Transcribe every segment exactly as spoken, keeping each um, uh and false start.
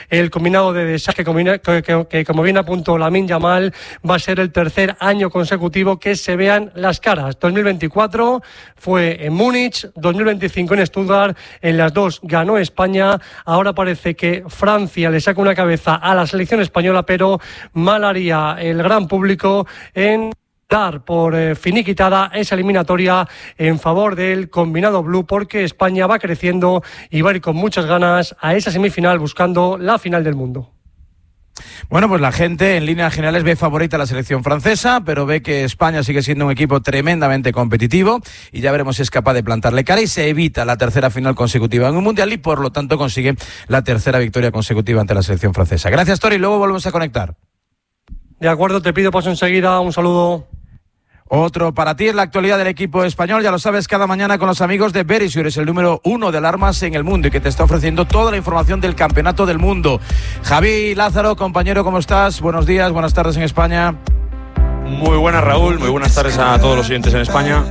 el combinado de Desas, que, que, que, que como bien apuntó Lamine Yamal, va a ser el tercer año consecutivo que se vean las caras. dos mil veinticuatro fue en Múnich, dos mil veinticinco en Stuttgart, en las dos ganó España. Ahora parece que Francia le saca una cabeza a la selección española, pero mal haría el gran público en dar por eh, finiquitada esa eliminatoria en favor del combinado blue, porque España va creciendo y va a ir con muchas ganas a esa semifinal buscando la final del mundo. Bueno, pues la gente en líneas generales ve favorita a la selección francesa, pero ve que España sigue siendo un equipo tremendamente competitivo y ya veremos si es capaz de plantarle cara y se evita la tercera final consecutiva en un mundial y por lo tanto consigue la tercera victoria consecutiva ante la selección francesa. Gracias, Tori, luego volvemos a conectar. De acuerdo, te pido paso enseguida, un saludo. Otro para ti es la actualidad del equipo español, ya lo sabes, cada mañana con los amigos de Verisure, es el número uno de alarmas en el mundo y que te está ofreciendo toda la información del campeonato del mundo. Javi Lázaro, compañero, ¿cómo estás? Buenos días, buenas tardes en España. Muy buenas, Raúl, muy buenas tardes a todos los oyentes en España.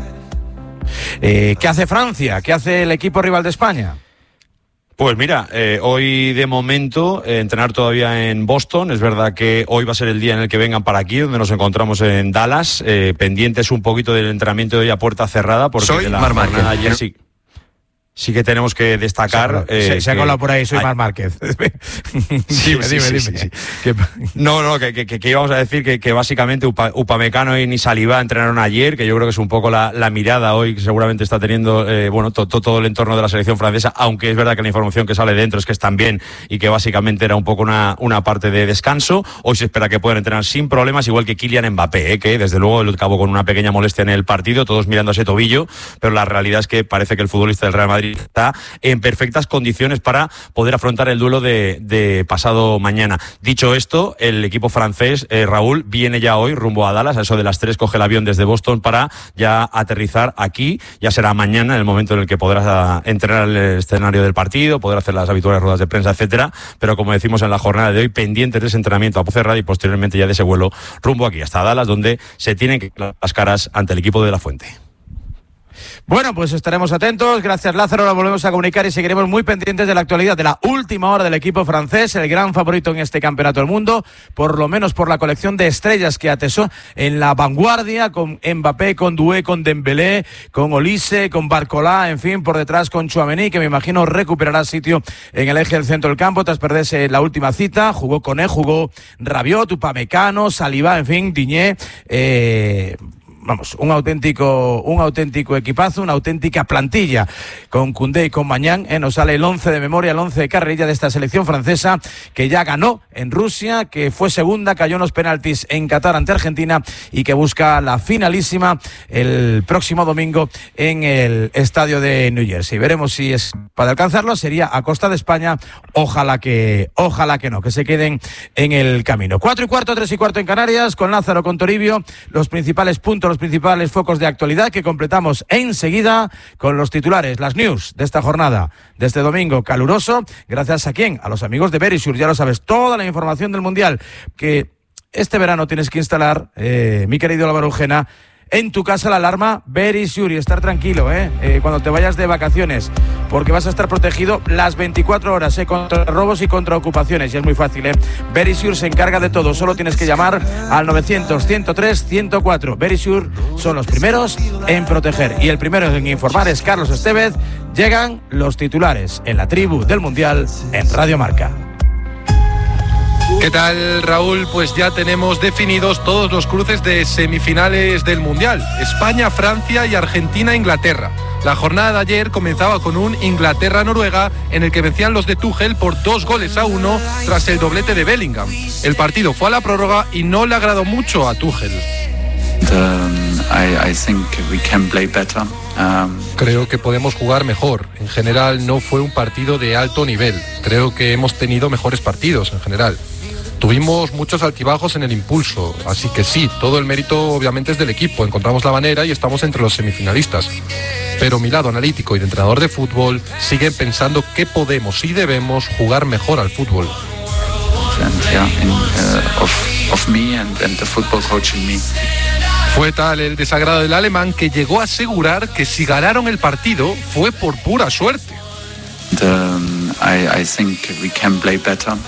Eh, ¿Qué hace Francia? ¿Qué hace el equipo rival de España? Pues mira, eh, hoy de momento eh, entrenar todavía en Boston. Es verdad que hoy va a ser el día en el que vengan para aquí, donde nos encontramos en Dallas, eh, pendientes un poquito del entrenamiento de hoy a puerta cerrada, porque Soy de la Mar jornada Márquez. ayer sí, sí que tenemos que destacar. Se, eh, se, se ha colado por ahí, soy hay... Mar Márquez. Sí, dime, sí, dime, sí, dime. Sí, sí. Que... No, no, que, que, que íbamos a decir que, que básicamente Upa, Upamecano y Nisalibá entrenaron ayer, que yo creo que es un poco la, la mirada hoy que seguramente está teniendo eh, bueno to, to, todo el entorno de la selección francesa, aunque es verdad que la información que sale dentro es que están bien y que básicamente era un poco una, una parte de descanso. Hoy se espera que puedan entrenar sin problemas, igual que Kylian Mbappé, eh, que desde luego él acabó con una pequeña molestia en el partido, todos mirando a ese tobillo, pero la realidad es que parece que el futbolista del Real Madrid está en perfectas condiciones para poder afrontar el duelo de, de pasado mañana. Dicho esto, el equipo francés, eh, Raúl, viene ya hoy rumbo a Dallas, a eso de las tres coge el avión desde Boston para ya aterrizar aquí, ya será mañana en el momento en el que podrás a, entrenar el escenario del partido, poder hacer las habituales ruedas de prensa, etcétera, pero como decimos en la jornada de hoy, pendientes de ese entrenamiento a Ponferrada y posteriormente ya de ese vuelo rumbo aquí hasta Dallas, donde se tienen que dar las caras ante el equipo de La Fuente. Bueno, pues estaremos atentos. Gracias, Lázaro. Lo volvemos a comunicar y seguiremos muy pendientes de la actualidad de la última hora del equipo francés, el gran favorito en este campeonato del mundo, por lo menos por la colección de estrellas que atesó en la vanguardia, con Mbappé, con Doué, con Dembélé, con Olise, con Barcola, en fin, por detrás con Tchouaméni, que me imagino recuperará sitio en el eje del centro del campo tras perderse la última cita. Jugó Koné, jugó Rabiot, Upamecano, Saliba, en fin, Digne, eh... Vamos, un auténtico un auténtico equipazo, una auténtica plantilla con Koundé y con Mañán. Eh, nos sale el once de memoria, el once de carrerilla de esta selección francesa que ya ganó en Rusia, que fue segunda, cayó en los penaltis en Qatar ante Argentina y que busca la finalísima el próximo domingo en el estadio de New Jersey. Veremos si es para alcanzarlo, sería a costa de España. Ojalá que, ojalá que no, que se queden en el camino. Cuatro y cuarto, tres y cuarto en Canarias, con Lázaro, con Toribio, los principales puntos, los principales focos de actualidad que completamos enseguida con los titulares, las news de esta jornada, de este domingo caluroso. Gracias a quién, a los amigos de Verisure, ya lo sabes, toda la información del Mundial que este verano tienes que instalar, eh, mi querido Álvaro Ujena, en tu casa la alarma Verisure y estar tranquilo, ¿eh? Eh, cuando te vayas de vacaciones, porque vas a estar protegido las veinticuatro horas, ¿eh? Contra robos y contra ocupaciones, y es muy fácil, ¿eh? Verisure se encarga de todo, solo tienes que llamar al novecientos, ciento tres, ciento cuatro. Verisure son los primeros en proteger y el primero en informar es Carlos Estevez. Llegan los titulares en la tribu del Mundial en Radio Marca. ¿Qué tal, Raúl? Pues ya tenemos definidos todos los cruces de semifinales del Mundial. España, Francia y Argentina, Inglaterra. La jornada de ayer comenzaba con un Inglaterra-Noruega en el que vencían los de Tuchel por dos goles a uno tras el doblete de Bellingham. El partido fue a la prórroga y no le agradó mucho a Tuchel. Um, I, I think we can play better. Um... Creo que podemos jugar mejor. En general no fue un partido de alto nivel. Creo que hemos tenido mejores partidos en general. Tuvimos muchos altibajos en el impulso, así que sí, todo el mérito obviamente es del equipo, encontramos la manera y estamos entre los semifinalistas. Pero mi lado analítico y de entrenador de fútbol siguen pensando que podemos y debemos jugar mejor al fútbol. Fue tal el desagrado del alemán que llegó a asegurar que si ganaron el partido fue por pura suerte. Um, I, I think we can play better.